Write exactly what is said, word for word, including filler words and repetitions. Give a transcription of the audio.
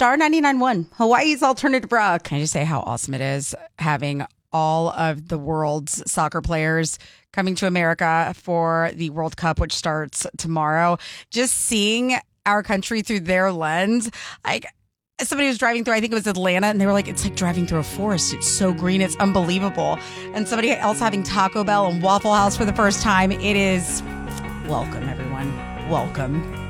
Star ninety-nine point one, Hawaii's alternative rock. Can I just say how awesome it is having all of the world's soccer players coming to America for the World Cup, which starts tomorrow. Just seeing our country through their lens. Like, somebody was driving through, I think it was Atlanta, and they were like, it's like driving through a forest. It's so green. It's unbelievable. And somebody else having Taco Bell and Waffle House for the first time. It is welcome, everyone. Welcome.